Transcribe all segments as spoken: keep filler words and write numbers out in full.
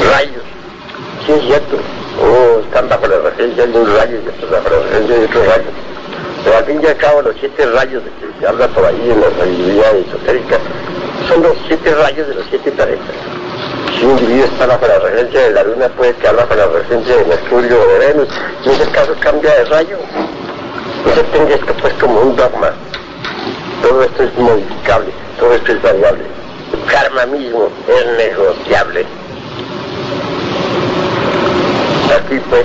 rayos. Sí, es cierto. Oh, están bajo la regencia de un rayo y otros bajo la regencia de otro rayo. Pero al fin y al cabo, los siete rayos de que se habla por ahí en la sabiduría esotérica son los siete rayos de los siete planetas. Si un individuo está bajo la regencia de la Luna, puede estar bajo la regencia de Mercurio o de Venus, y en ese caso cambia de rayo. No se tenga esto pues como un dogma. Todo esto es modificable, todo esto es variable. El karma mismo es negociable. Así pues.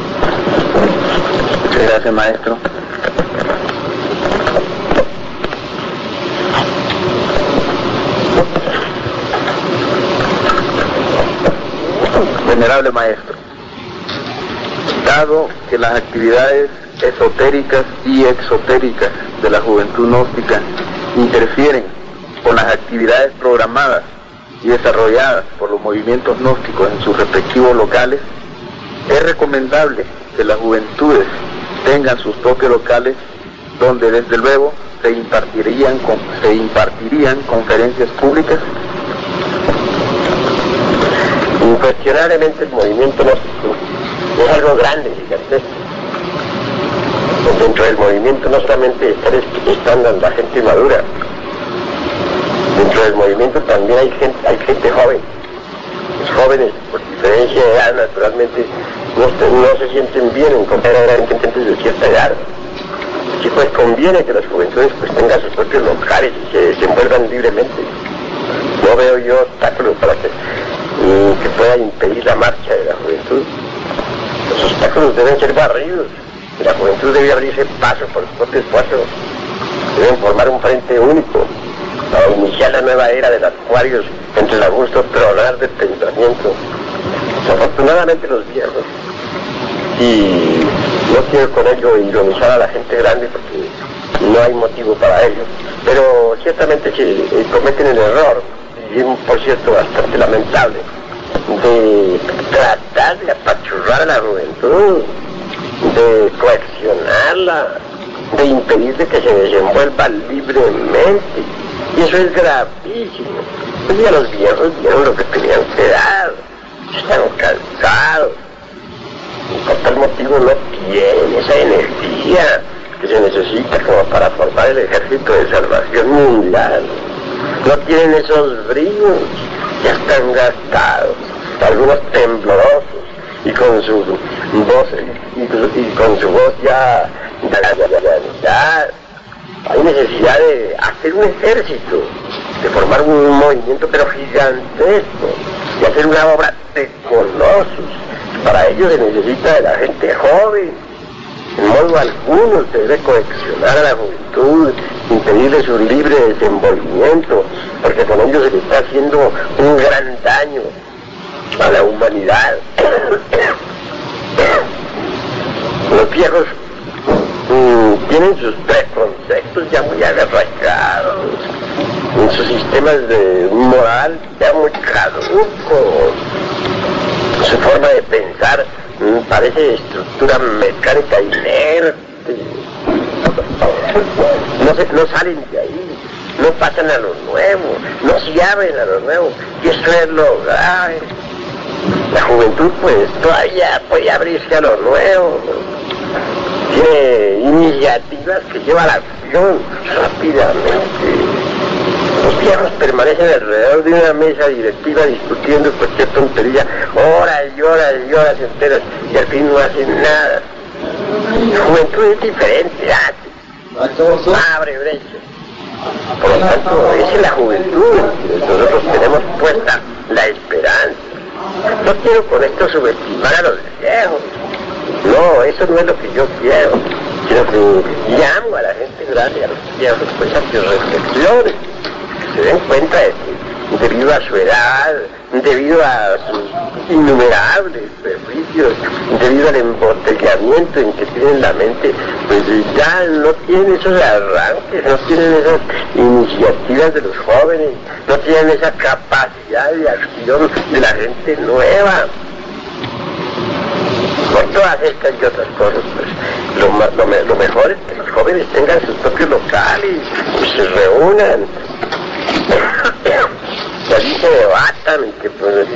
Muchas gracias, maestro. Venerable maestro, dado que las actividades esotéricas y exotéricas de la juventud gnóstica interfieren con las actividades programadas y desarrolladas por los movimientos gnósticos en sus respectivos locales, es recomendable que las juventudes tengan sus propios locales donde desde luego se impartirían, se impartirían conferencias públicas. Incuestionablemente el movimiento gnóstico es algo grande, fíjate. Dentro del movimiento no solamente están la gente madura, dentro del movimiento también hay gente, hay gente joven. Los jóvenes, por diferencia de edad, naturalmente no, no se sienten bien en comparar a gente de cierta edad. Así pues conviene que las juventudes pues tengan sus propios locales y se desenvuelvan libremente. No veo yo obstáculos para que, y, que pueda impedir la marcha de la juventud. Los obstáculos deben ser barridos. La juventud debe abrirse paso por su propio esfuerzo. Deben formar un frente único para iniciar la nueva era de los acuarios entre el augusto tronar del pensamiento. Desafortunadamente los viejos, y no quiero con ello ironizar a la gente grande porque no hay motivo para ello, pero ciertamente sí, cometen el error, y por cierto bastante lamentable, de tratar de apachurrar a la juventud, de coaccionarla, de impedirle que se desenvuelva libremente, y eso es gravísimo. Pues ya los viejos vieron lo que tenían que dar, están cansados, y por tal motivo no tienen esa energía que se necesita como para formar el ejército de salvación mundial. No tienen esos bríos, ya están gastados, algunos temblorosos, y con su voz, y, y con su voz ya, ya, ya, ya, ya, hay necesidad de hacer un ejército, de formar un movimiento pero gigantesco, de hacer una obra de colosos. Para ello se necesita de la gente joven. En modo alguno se debe coaccionar a la juventud, impedirle su libre desenvolvimiento, porque con ello se le está haciendo un gran daño a la humanidad. Los viejos mmm, tienen sus preconceptos ya muy arraigados, en sus sistemas de moral ya muy caducos. Su forma de pensar mmm, parece estructura mecánica inerte. No, se, no salen de ahí, no pasan a lo nuevo, no se abren a lo nuevo, y eso es lo grave. La juventud pues todavía puede abrirse a lo nuevo, tiene iniciativas que llevan a la acción rápidamente. Los viejos permanecen alrededor de una mesa directiva discutiendo cualquier tontería, horas y horas y horas enteras, y al fin no hacen nada. La juventud es diferente, hace, abre brecha. Por lo tanto, esa es la juventud, nosotros tenemos puesta la esperanza. No quiero con esto subestimar a los viejos, no, eso no es lo que yo quiero, quiero que llamo a la gente grande, a los viejos, pues a que reflexionen, que se den cuenta de que debido a su edad, debido a sus innumerables prejuicios, debido al embotellamiento en que tienen la mente, pues ya no tienen esos arranques, no tienen esas iniciativas de los jóvenes, no tienen esa capacidad de acción de la gente nueva. Por todas estas y otras cosas, pues lo, lo, lo mejor es que los jóvenes tengan sus propios locales y se reúnan, que allí se debatan y que pues